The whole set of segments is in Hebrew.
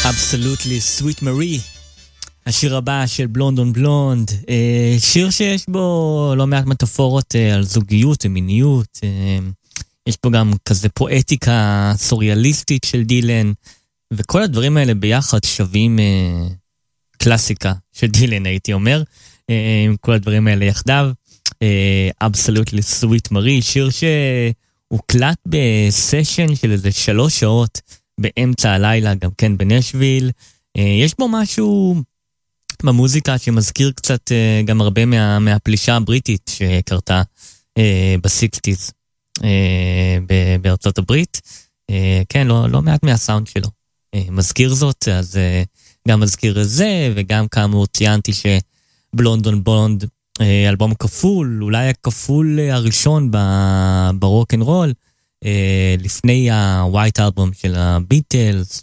Absolutely Sweet Marie, השיר הבא של בלונד און בלונד, שיר שיש בו לא מעט מטאפורות על זוגיות ומיניות, יש פה גם כזה פואטיקה סוריאליסטית של דילן, וכל הדברים האלה ביחד שווים קלאסיקה של דילן, הייתי אומר, עם כל הדברים האלה יחדיו. Absolutely Sweet Marie, שיר שהוקלט בסשן של איזה 3 שעות באמצע הלילה, גם כן בנשוויל. יש בו משהו במוזיקה שמזכיר קצת גם הרבה מהפלישה הבריטית שקרתה ב-60s בארצות הברית. כן, לא מעט מהסאונד שלו מזכיר זאת, אז גם מזכיר את זה, וגם כאמור ציינתי שבלונד און בלונד אלבום כפול, אולי הכפול הראשון ברוק אנד רול, לפני הווייט אלבום של הביטלס,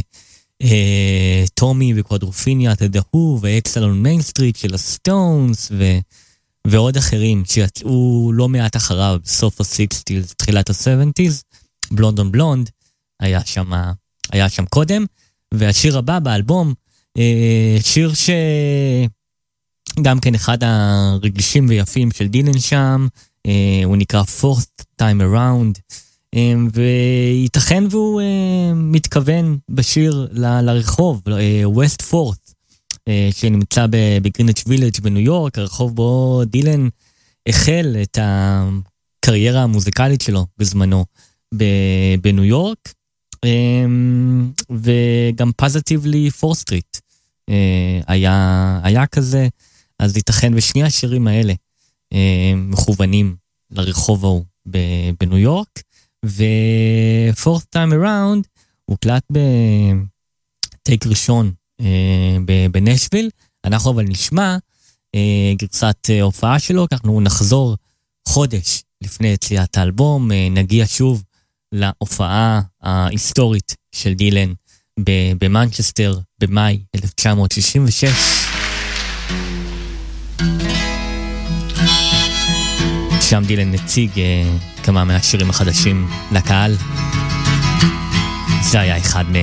וטומי וקוואדרופיניה, תדעו, ואקסל און מיין סטריט של הסטונס, ועוד אחרים שיצאו לא מעט אחריו, בסוף ה-60s, תחילת ה-70s, בלונד און בלונד, היה שם קודם, והשיר הבא באלבום, שיר גם כן אחד הרגישים ויפים של דילן שם, הוא נקרא Fourth Time Around, וייתכן והוא מתכוון בשיר לרחוב, West Fourth, שנמצא בגריניץ' וילג' בניו יורק, הרחוב בו דילן החל את הקריירה המוזיקלית שלו בזמנו בניו יורק, וגם Positively 4th Street היה כזה, אז ייתכן ושני השירים האלה מכוונים לרחוב ההוא בניו יורק, ו-Fourth Time Around הוקלט בטייק ראשון בנשוויל. אנחנו אבל נשמע גרסת הופעה שלו, אנחנו נחזור חודש לפני יציאת האלבום, נגיע שוב להופעה ההיסטורית של דילן במנצ'סטר במאי 1966. שם דילן נציג כמה מהשירים החדשים לקהל. זה היה אחד מהם.